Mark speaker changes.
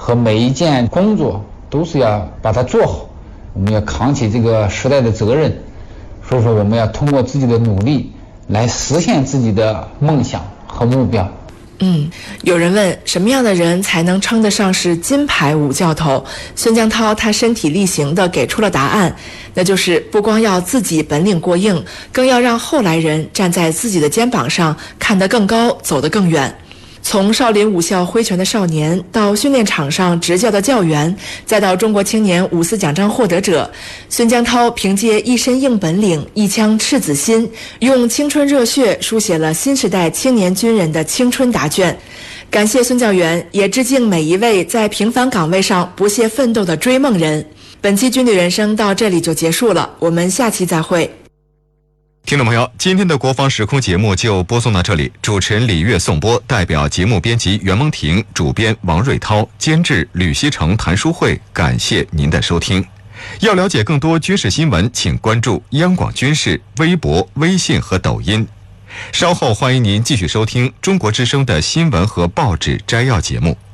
Speaker 1: 和每一件工作都是要把它做好，我们要扛起这个时代的责任。所以说我们要通过自己的努力来实现自己的梦想和目标。
Speaker 2: 有人问什么样的人才能称得上是金牌武教头？孙江涛他身体力行地给出了答案，那就是不光要自己本领过硬，更要让后来人站在自己的肩膀上，看得更高，走得更远。从少林武校挥拳的少年，到训练场上执教的教员，再到中国青年五四奖章获得者，孙江涛凭借一身硬本领，一腔赤子心，用青春热血书写了新时代青年军人的青春答卷。感谢孙教员，也致敬每一位在平凡岗位上不懈奋斗的追梦人。本期军旅人生到这里就结束了，我们下期再会。
Speaker 3: 听众朋友，今天的国防时空节目就播送到这里，主持人李月颂播，代表节目编辑袁蒙婷，主编王瑞涛，监制吕锡成、谭书慧，感谢您的收听。要了解更多军事新闻，请关注央广军事微博、微信和抖音。稍后欢迎您继续收听中国之声的新闻和报纸摘要节目。